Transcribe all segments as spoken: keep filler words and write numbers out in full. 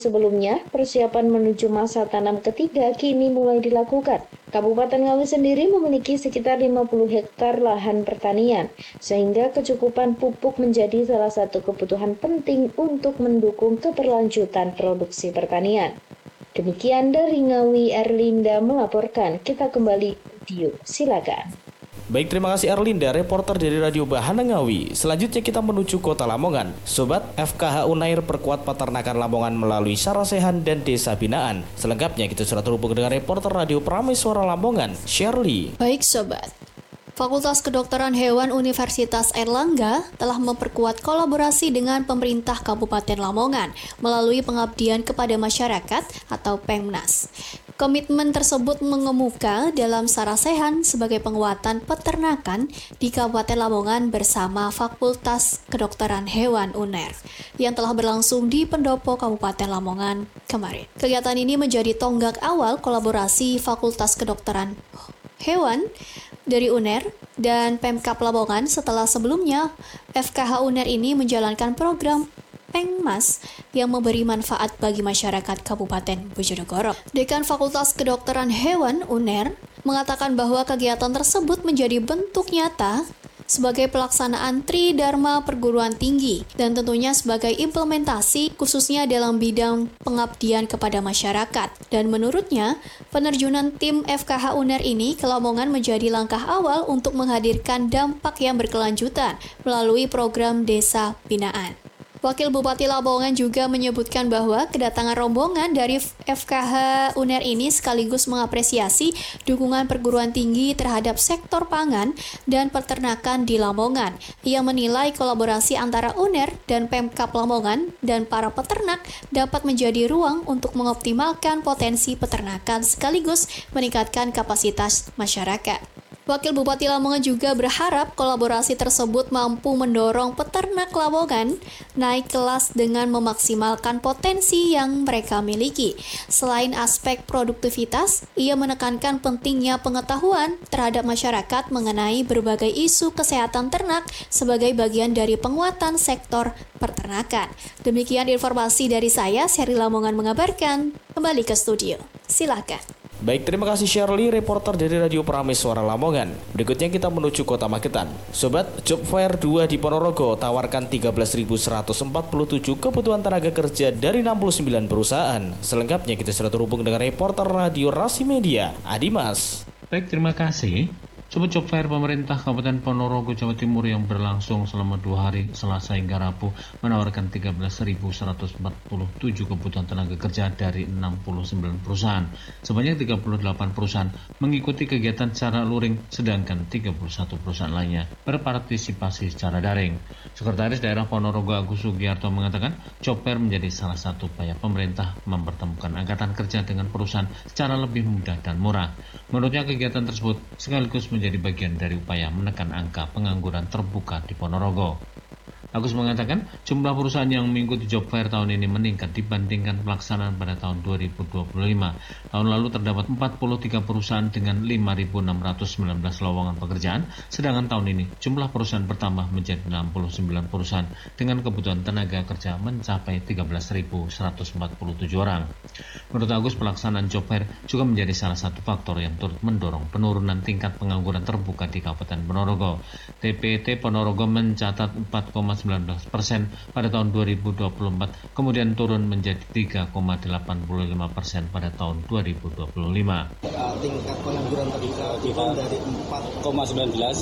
Sebelumnya, persiapan menuju masa tanam ketiga kini mulai dilakukan. Kabupaten Ngawi sendiri memiliki sekitar lima puluh hektar lahan pertanian, sehingga kecukupan pupuk menjadi salah satu kebutuhan penting untuk mendukung keberlanjutan produksi pertanian. Demikian dari Ngawi, Erlinda melaporkan. Kita kembali video, silakan. Baik, terima kasih Erlinda, reporter dari Radio Bahana Ngawi. Selanjutnya kita menuju Kota Lamongan. Sobat, F K H Unair perkuat peternakan Lamongan melalui Sarasehan dan Desa Binaan. Selengkapnya kita sudah terhubung dengan reporter Radio Prameswara Lamongan, Shirley. Baik Sobat, Fakultas Kedokteran Hewan Universitas Airlangga telah memperkuat kolaborasi dengan pemerintah Kabupaten Lamongan melalui pengabdian kepada masyarakat atau Pemnas. Komitmen tersebut mengemuka dalam Sarasehan sebagai penguatan peternakan di Kabupaten Lamongan bersama Fakultas Kedokteran Hewan Unair yang telah berlangsung di Pendopo Kabupaten Lamongan kemarin. Kegiatan ini menjadi tonggak awal kolaborasi Fakultas Kedokteran Hewan dari Unair dan Pemkab Lamongan setelah sebelumnya F K H Unair ini menjalankan program Pengmas yang memberi manfaat bagi masyarakat Kabupaten Bojonegoro. Dekan Fakultas Kedokteran Hewan Unair mengatakan bahwa kegiatan tersebut menjadi bentuk nyata sebagai pelaksanaan Tridharma perguruan tinggi dan tentunya sebagai implementasi khususnya dalam bidang pengabdian kepada masyarakat. Dan menurutnya, penerjunan tim F K H Unair ini ke Lamongan menjadi langkah awal untuk menghadirkan dampak yang berkelanjutan melalui program Desa Binaan. Wakil Bupati Lamongan juga menyebutkan bahwa kedatangan rombongan dari F K H Unair ini sekaligus mengapresiasi dukungan perguruan tinggi terhadap sektor pangan dan peternakan di Lamongan. Ia menilai kolaborasi antara Unair dan Pemkab Lamongan dan para peternak dapat menjadi ruang untuk mengoptimalkan potensi peternakan sekaligus meningkatkan kapasitas masyarakat. Wakil Bupati Lamongan juga berharap kolaborasi tersebut mampu mendorong peternak Lamongan naik kelas dengan memaksimalkan potensi yang mereka miliki. Selain aspek produktivitas, ia menekankan pentingnya pengetahuan terhadap masyarakat mengenai berbagai isu kesehatan ternak sebagai bagian dari penguatan sektor peternakan. Demikian informasi dari saya, Sherry Lamongan mengabarkan. Kembali ke studio. Silakan. Baik, terima kasih Shirley, reporter dari Radio Prameswara Lamongan. Berikutnya kita menuju Kota Magetan. Sobat, Job Fair dua di Ponorogo tawarkan tiga belas ribu seratus empat puluh tujuh kebutuhan tenaga kerja dari enam puluh sembilan perusahaan. Selengkapnya kita sudah terhubung dengan reporter Radio Rasi Media, Adimas. Baik, terima kasih. Sobat Job Fair pemerintah Kabupaten Ponorogo, Jawa Timur yang berlangsung selama dua hari Selasa hingga Rabu menawarkan tiga belas ribu seratus empat puluh tujuh kebutuhan tenaga kerja dari enam puluh sembilan perusahaan. Sebanyak tiga puluh delapan perusahaan mengikuti kegiatan secara luring, sedangkan tiga puluh satu perusahaan lainnya berpartisipasi secara daring. Sekretaris Daerah Ponorogo Agus Sugiarto mengatakan, Job Fair menjadi salah satu upaya pemerintah mempertemukan angkatan kerja dengan perusahaan secara lebih mudah dan murah. Menurutnya kegiatan tersebut sekaligus menjadi bagian dari upaya menekan angka pengangguran terbuka di Ponorogo. Agus mengatakan jumlah perusahaan yang mengikuti Job Fair tahun ini meningkat dibandingkan pelaksanaan pada tahun dua ribu dua puluh lima. Tahun lalu terdapat empat puluh tiga perusahaan dengan lima ribu enam ratus sembilan belas lowongan pekerjaan, sedangkan tahun ini jumlah perusahaan bertambah menjadi enam puluh sembilan perusahaan dengan kebutuhan tenaga kerja mencapai tiga belas ribu seratus empat puluh tujuh orang. Menurut Agus, pelaksanaan Job Fair juga menjadi salah satu faktor yang turut mendorong penurunan tingkat pengangguran terbuka di Kabupaten Ponorogo. T P T Ponorogo mencatat empat koma sembilan belas persen pada tahun dua ribu dua puluh empat, kemudian turun menjadi tiga koma delapan lima persen pada tahun dua ribu dua puluh lima. Tingkat pengangguran terbuka turun dari empat koma sembilan belas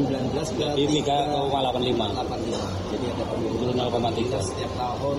ke tiga koma delapan lima. Jadi ada penurunan nol koma tiga setiap tahun.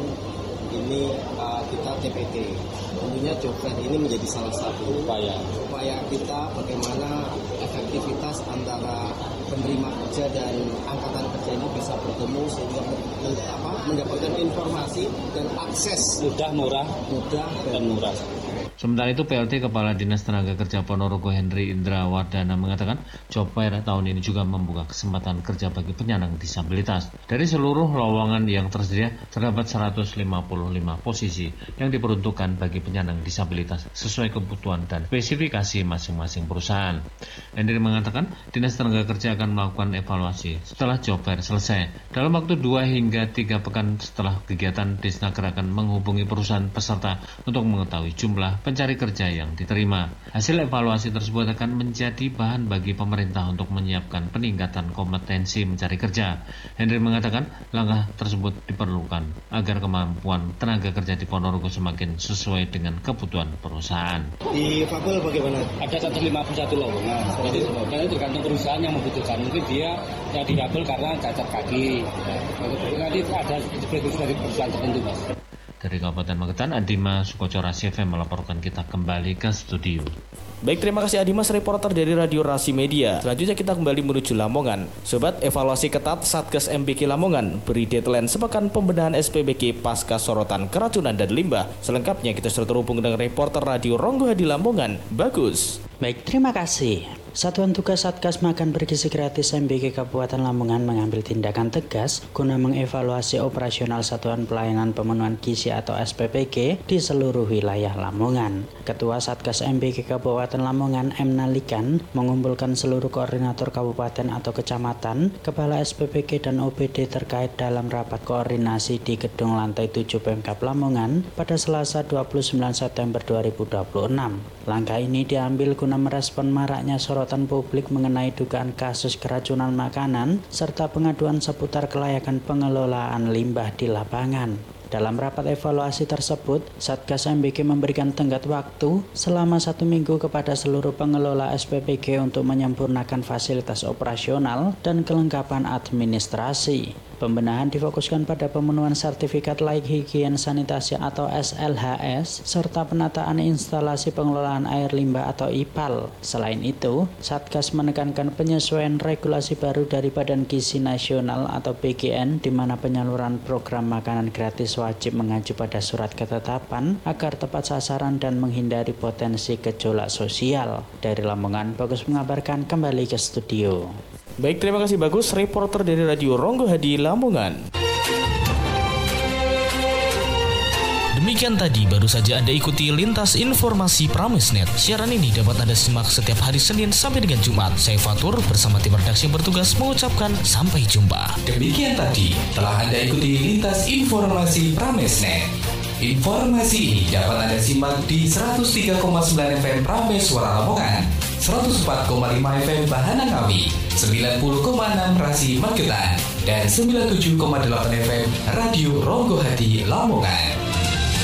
Ini uh, kita T P T. Tentunya Job Fair ini menjadi salah satu upaya upaya kita bagaimana efektivitas antara penerima kerja dan angkatan kerja ini bisa bertemu sehingga apa, mendapatkan informasi dan akses mudah, murah, mudah dan murah. Sementara itu, P L T Kepala Dinas Tenaga Kerja Ponorogo Henry Indra Wardana mengatakan Job Fair tahun ini juga membuka kesempatan kerja bagi penyandang disabilitas. Dari seluruh lowongan yang tersedia, terdapat seratus lima puluh lima posisi yang diperuntukkan bagi penyandang disabilitas sesuai kebutuhan dan spesifikasi masing-masing perusahaan. Henry mengatakan Dinas Tenaga Kerja akan melakukan evaluasi setelah job fair selesai. Dalam waktu dua hingga tiga pekan setelah kegiatan, Disnaker akan menghubungi perusahaan peserta untuk mengetahui jumlah pencari kerja yang diterima. Hasil evaluasi tersebut akan menjadi bahan bagi pemerintah untuk menyiapkan peningkatan kompetensi mencari kerja. Henry mengatakan langkah tersebut diperlukan agar kemampuan tenaga kerja di Ponorogo semakin sesuai dengan kebutuhan perusahaan. Di Fabel bagaimana? Ada seratus lima puluh satu lowongan. Jadi nanti tergantung perusahaan yang membutuhkan. Mungkin dia ya di Fabel karena cacat kaki. Ya, nanti ada spesifikasi dari perusahaan tertentu, Mas. Dari Kabupaten Magetan, Adima Sukoco Rasi F M melaporkan. Kita kembali ke studio. Baik, terima kasih Adimas, reporter dari Radio Rasi Media. Selanjutnya kita kembali menuju Lamongan. Sobat, evaluasi ketat Satgas M B K Lamongan beri deadline sepekan pembenahan S P B K pasca sorotan keracunan dan limbah. Selengkapnya kita sudah terhubung dengan reporter Radio Ronggo Hadi Lamongan, Bagus. Baik, terima kasih. Satuan Tugas Satgas Makan Bergizi Gratis M B K Kabupaten Lamongan mengambil tindakan tegas guna mengevaluasi operasional Satuan Pelayanan Pemenuhan Gizi atau S P B G di seluruh wilayah Lamongan. Ketua Satgas M B K Kabupaten Lamongan M. Nalikan mengumpulkan seluruh koordinator kabupaten atau kecamatan, kepala S P B G dan O B D terkait dalam rapat koordinasi di Gedung Lantai tujuh Pemkab Lamongan pada Selasa dua puluh sembilan September dua ribu dua puluh enam. Langkah ini diambil guna merespon maraknya sorotan publik mengenai dugaan kasus keracunan makanan serta pengaduan seputar kelayakan pengelolaan limbah di lapangan. Dalam rapat evaluasi tersebut, Satgas M B K memberikan tenggat waktu selama satu minggu kepada seluruh pengelola S P B G untuk menyempurnakan fasilitas operasional dan kelengkapan administrasi. Pembenahan difokuskan pada pemenuhan sertifikat layak higien sanitasi atau S L H S serta penataan instalasi pengelolaan air limbah atau I P A L. Selain itu, Satgas menekankan penyesuaian regulasi baru dari Badan Gizi Nasional atau B G N di mana penyaluran program makanan gratis wajib mengacu pada surat ketetapan agar tepat sasaran dan menghindari potensi gejolak sosial. Dari Lamongan, Bagus mengabarkan, kembali ke studio. Baik, terima kasih Bagus, reporter dari Radio Ronggo Hadi Lamongan. Demikian tadi baru saja Anda ikuti Lintas Informasi Pramesnet. Siaran ini dapat Anda simak setiap hari Senin sampai dengan Jumat. Saya Fatur bersama tim redaksi yang bertugas mengucapkan sampai jumpa. Demikian tadi telah Anda ikuti Lintas Informasi Pramesnet. Informasi ini dapat Anda simak di seratus tiga koma sembilan F M Prames Suara Lamongan, seratus empat koma lima F M Bahana Ngawi, sembilan puluh koma enam Rasi Magetan, dan sembilan puluh tujuh koma delapan F M Radio Ronggo Hadi Lamongan.